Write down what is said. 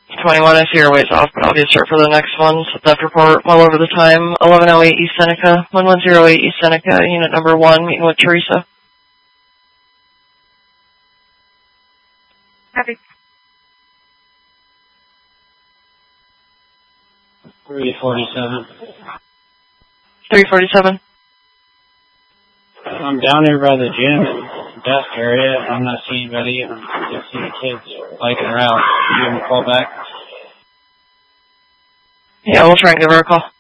21, I see your ways off, but I'll be start for the next one. Set that report well over the time. 1108 East Seneca, 1108 East Seneca, unit number 1, meeting with Teresa. Copy. 347. 347. I'm down here by the gym and desk area. I'm not seeing anybody. I can see the kids biking around. Give them a call back. Yeah, we'll try and give her a call.